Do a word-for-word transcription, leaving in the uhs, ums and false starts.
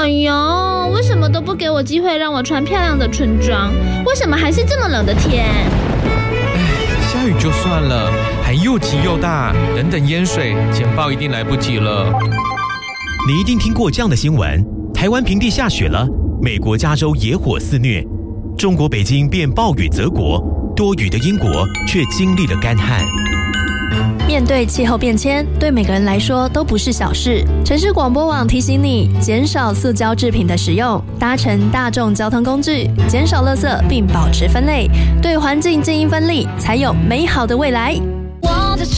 哎呦，为什么都不给我机会让我穿漂亮的春装？为什么还是这么冷的天？ 下雨就算了，还又急又大，等等淹水，简报一定来不及了。 你一定听过这样的新闻：台湾平地下雪了，美国加州野火肆虐，中国北京变暴雨泽国，多雨的英国却经历了干旱。 面对气候变迁，对每个人来说都不是小事。城市广播网提醒你，减少塑胶制品的使用，搭乘大众交通工具，减少垃圾，并保持分类，对环境尽一分力，才有美好的未来。